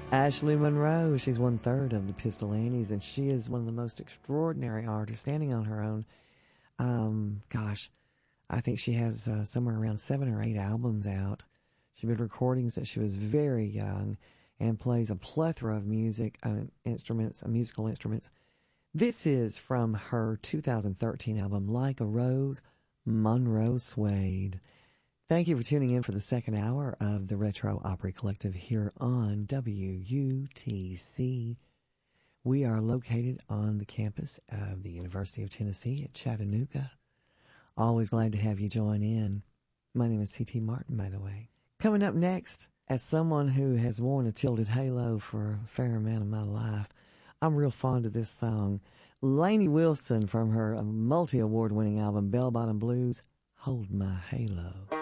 Ashley Monroe, she's one-third of the Pistol Annies, and she is one of the most extraordinary artists standing on her own. I think she has somewhere around 7 or 8 albums out. She's been recording since she was very young and plays a plethora of musical instruments. This is from her 2013 album, Like a Rose, Monroe Suede. Thank you for tuning in for the second hour of the Retro Opry Collective here on WUTC. We are located on the campus of the University of Tennessee at Chattanooga. Always glad to have you join in. My name is C.T. Martin, by the way. Coming up next, as someone who has worn a tilted halo for a fair amount of my life, I'm real fond of this song. Lainey Wilson from her multi-award winning album Bell Bottom Blues, Hold My Halo.